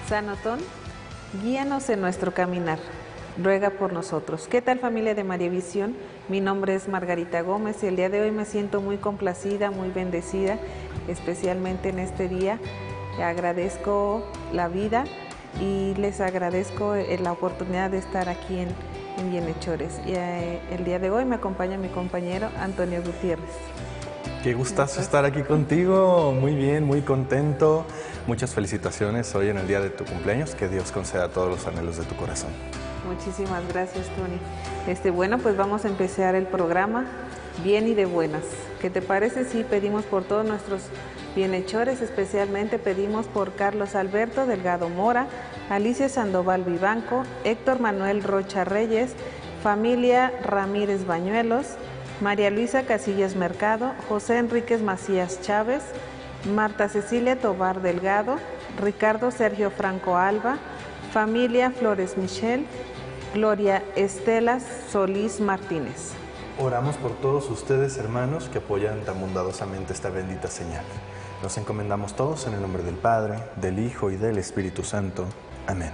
San Otón, guíanos en nuestro caminar, ruega por nosotros. ¿Qué tal, familia de María Visión? Mi nombre es Margarita Gómez y el día de hoy me siento muy complacida, muy bendecida, especialmente en este día. Agradezco la vida y les agradezco la oportunidad de estar aquí en Bienhechores. Y el día de hoy me acompaña mi compañero Antonio Gutiérrez. Qué gustazo estar aquí contigo, muy bien, muy contento. Muchas felicitaciones hoy en el día de tu cumpleaños, que Dios conceda todos los anhelos de tu corazón. Muchísimas gracias, Tony. Bueno, pues vamos a empezar el programa bien y de buenas. ¿Qué te parece si pedimos por todos nuestros bienhechores? Especialmente pedimos por Carlos Alberto Delgado Mora, Alicia Sandoval Vivanco, Héctor Manuel Rocha Reyes, familia Ramírez Bañuelos, María Luisa Casillas Mercado, José Enríquez Macías Chávez, Marta Cecilia Tobar Delgado, Ricardo Sergio Franco Alba, familia Flores Michel, Gloria Estela Solís Martínez. Oramos por todos ustedes, hermanos, que apoyan tan bondadosamente esta bendita señal. Nos encomendamos todos en el nombre del Padre, del Hijo y del Espíritu Santo. Amén.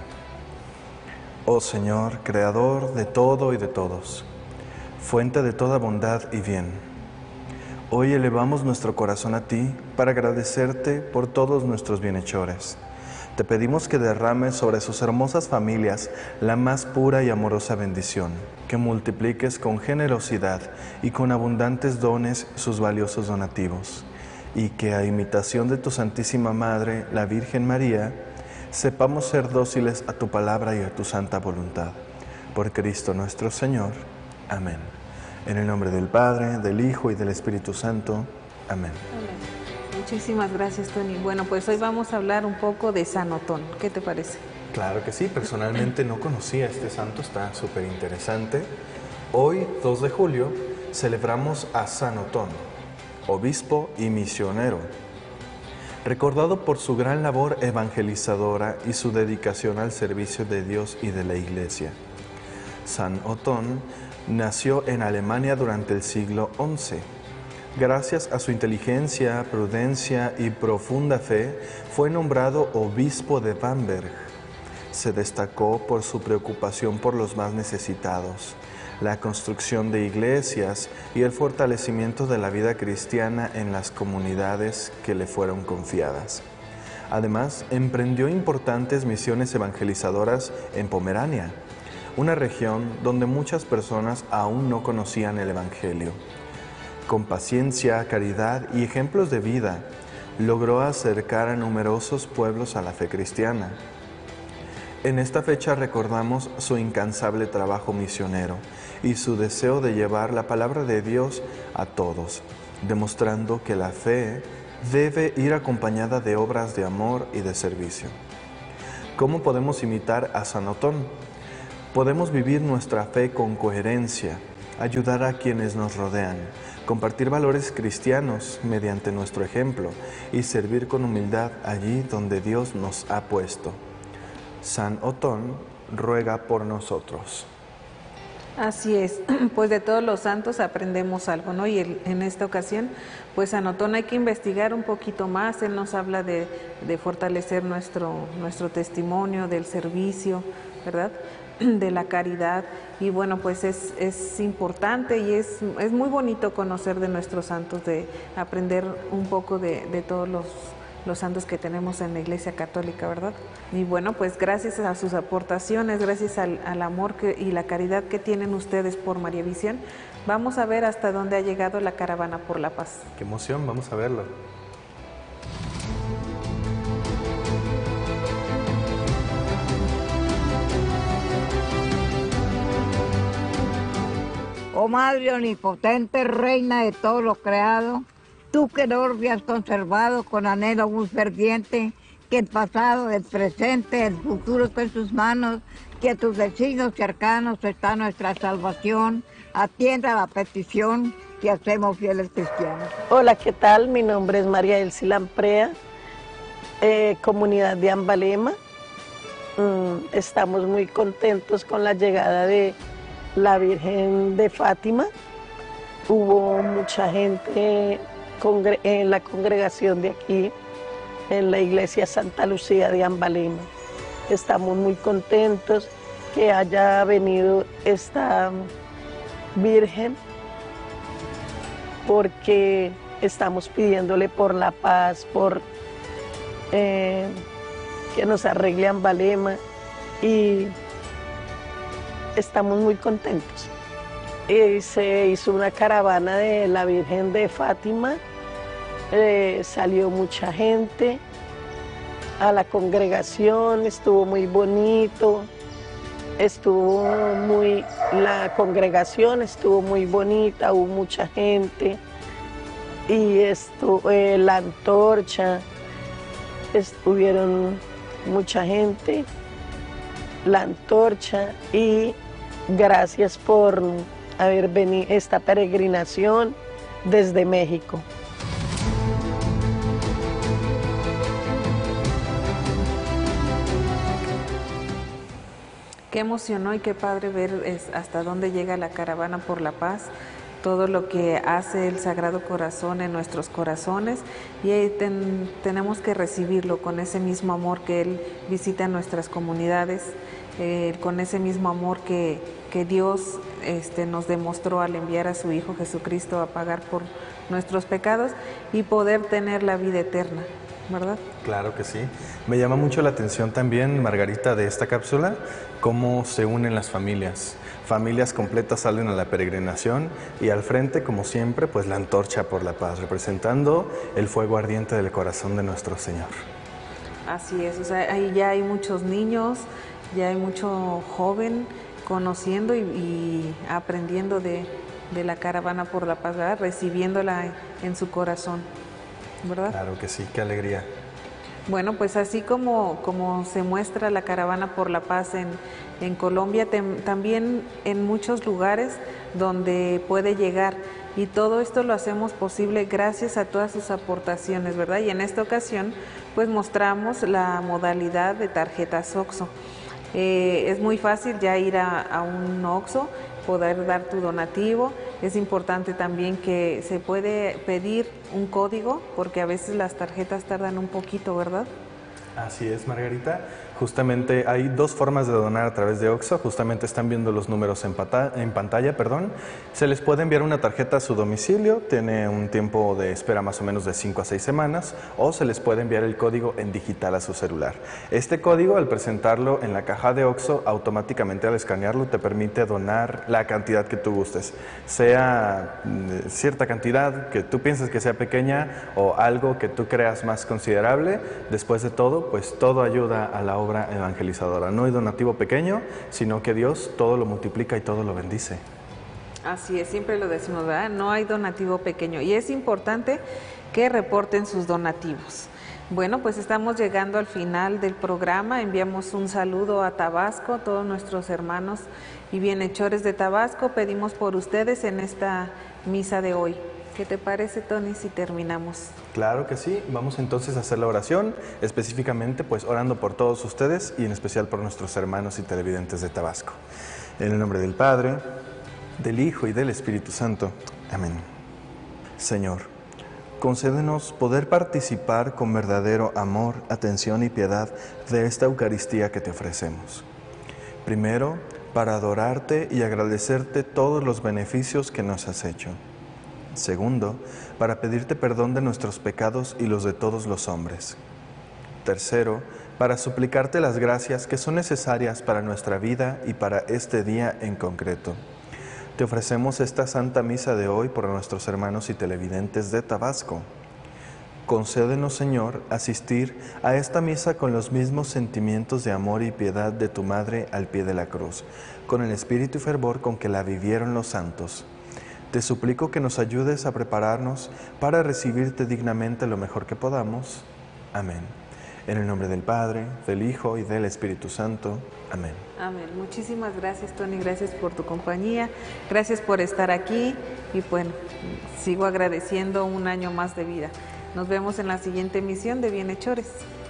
Oh Señor, Creador de todo y de todos, fuente de toda bondad y bien, hoy elevamos nuestro corazón a ti para agradecerte por todos nuestros bienhechores. Te pedimos que derrames sobre sus hermosas familias la más pura y amorosa bendición, que multipliques con generosidad y con abundantes dones sus valiosos donativos, y que a imitación de tu Santísima Madre, la Virgen María, sepamos ser dóciles a tu palabra y a tu santa voluntad. Por Cristo nuestro Señor. Amén. En el nombre del Padre, del Hijo y del Espíritu Santo. Amén. Amén. Muchísimas gracias, Tony. Bueno, pues hoy vamos a hablar un poco de San Otón. ¿Qué te parece? Claro que sí. Personalmente no conocía a este santo, está súper interesante. Hoy, 2 de julio, celebramos a San Otón, obispo y misionero, recordado por su gran labor evangelizadora y su dedicación al servicio de Dios y de la Iglesia. San Otón nació en Alemania durante el siglo XI. Gracias a su inteligencia, prudencia y profunda fe, fue nombrado obispo de Bamberg. Se destacó por su preocupación por los más necesitados, la construcción de iglesias y el fortalecimiento de la vida cristiana en las comunidades que le fueron confiadas. Además, emprendió importantes misiones evangelizadoras en Pomerania, una región donde muchas personas aún no conocían el Evangelio. Con paciencia, caridad y ejemplos de vida, logró acercar a numerosos pueblos a la fe cristiana. En esta fecha recordamos su incansable trabajo misionero y su deseo de llevar la palabra de Dios a todos, demostrando que la fe debe ir acompañada de obras de amor y de servicio. ¿Cómo podemos imitar a San Otón? Podemos vivir nuestra fe con coherencia, ayudar a quienes nos rodean, compartir valores cristianos mediante nuestro ejemplo y servir con humildad allí donde Dios nos ha puesto. San Otón ruega por nosotros. Así es, pues de todos los santos aprendemos algo, ¿no? Y en esta ocasión, pues San Otón hay que investigar un poquito más. Él nos habla de fortalecer nuestro testimonio, del servicio, ¿verdad?, de la caridad. Y bueno, pues es importante y es muy bonito conocer de nuestros santos, de aprender un poco de todos los santos que tenemos en la Iglesia Católica, ¿verdad? Y bueno, pues gracias a sus aportaciones, gracias al amor y la caridad que tienen ustedes por María Visión, vamos a ver hasta dónde ha llegado la caravana por la paz. ¡Qué emoción! Vamos a verlo. Oh Madre omnipotente, Reina de todo lo creado, tú que el orbe has conservado con anhelo muy ferviente, que el pasado, el presente, el futuro está en tus manos, que a tus vecinos cercanos está nuestra salvación, atienda la petición que hacemos fieles cristianos. Hola, ¿qué tal? Mi nombre es María Elsie Lamprea, comunidad de Ambalema. Estamos muy contentos con la llegada de la Virgen de Fátima. Hubo mucha gente en la congregación de aquí, en la iglesia Santa Lucía de Ambalema. Estamos muy contentos que haya venido esta Virgen, porque estamos pidiéndole por la paz, por que nos arregle Ambalema, y estamos muy contentos. Se hizo una caravana de la Virgen de Fátima, salió mucha gente a la congregación, estuvo muy bonito, la congregación estuvo muy bonita, hubo mucha gente, y la antorcha, estuvieron mucha gente, la antorcha, y gracias por haber venido esta peregrinación desde México. Qué emocionó y qué padre ver hasta dónde llega la caravana por la paz, todo lo que hace el Sagrado Corazón en nuestros corazones, y tenemos que recibirlo con ese mismo amor que Él visita en nuestras comunidades, con ese mismo amor que Dios nos demostró al enviar a su Hijo Jesucristo a pagar por nuestros pecados y poder tener la vida eterna, ¿verdad? Claro que sí. Me llama mucho la atención también, Margarita, de esta cápsula, cómo se unen las familias. Familias completas salen a la peregrinación y al frente, como siempre, pues la antorcha por la paz, representando el fuego ardiente del corazón de nuestro Señor. Así es, o sea, ahí ya hay muchos niños, ya hay mucho joven conociendo y aprendiendo de la caravana por la paz, ¿verdad? Recibiéndola en su corazón, ¿verdad? Claro que sí, qué alegría. Bueno, pues así como se muestra la caravana por la paz en Colombia, también en muchos lugares donde puede llegar, y todo esto lo hacemos posible gracias a todas sus aportaciones, ¿verdad? Y en esta ocasión pues mostramos la modalidad de tarjetas OXXO. Es muy fácil ya ir a un OXXO, poder dar tu donativo. Es importante también que se puede pedir un código, porque a veces las tarjetas tardan un poquito, ¿verdad? Así es, Margarita. Justamente hay dos formas de donar a través de OXXO. Justamente están viendo los números en pantalla. Se les puede enviar una tarjeta a su domicilio, tiene un tiempo de espera más o menos de 5 a 6 semanas, o se les puede enviar el código en digital a su celular. Este código, al presentarlo en la caja de OXXO, automáticamente al escanearlo te permite donar la cantidad que tú gustes, sea cierta cantidad que tú pienses que sea pequeña o algo que tú creas más considerable. Después de todo, pues todo ayuda a la obra evangelizadora. No hay donativo pequeño, sino que Dios todo lo multiplica y todo lo bendice. Así es, siempre lo decimos, ¿verdad? No hay donativo pequeño, y es importante que reporten sus donativos. Bueno, pues estamos llegando al final del programa. Enviamos un saludo a Tabasco, todos nuestros hermanos y bienhechores de Tabasco. Pedimos por ustedes en esta misa de hoy. ¿Qué te parece, Tony, si terminamos? Claro que sí. Vamos entonces a hacer la oración, específicamente pues orando por todos ustedes y en especial por nuestros hermanos y televidentes de Tabasco. En el nombre del Padre, del Hijo y del Espíritu Santo. Amén. Señor, concédenos poder participar con verdadero amor, atención y piedad de esta Eucaristía que te ofrecemos. Primero, para adorarte y agradecerte todos los beneficios que nos has hecho. Segundo, para pedirte perdón de nuestros pecados y los de todos los hombres. Tercero, para suplicarte las gracias que son necesarias para nuestra vida y para este día en concreto. Te ofrecemos esta Santa Misa de hoy por nuestros hermanos y televidentes de Tabasco. Concédenos, Señor, asistir a esta misa con los mismos sentimientos de amor y piedad de tu Madre al pie de la cruz, con el espíritu y fervor con que la vivieron los santos. Te suplico que nos ayudes a prepararnos para recibirte dignamente lo mejor que podamos. Amén. En el nombre del Padre, del Hijo y del Espíritu Santo. Amén. Amén. Muchísimas gracias, Tony. Gracias por tu compañía. Gracias por estar aquí. Y bueno, sigo agradeciendo un año más de vida. Nos vemos en la siguiente emisión de Bienhechores.